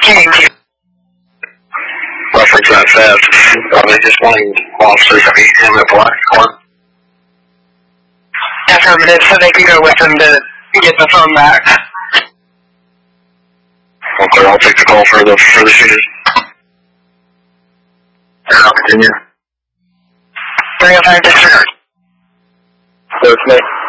King. Reference that fast. Are they just wanting officers to meet him at Blackhorn? Affirmative, so they can go with him to get the phone back. Okay, I'll take the call for the shooters. And I'll continue. 305 disregard. So it's me.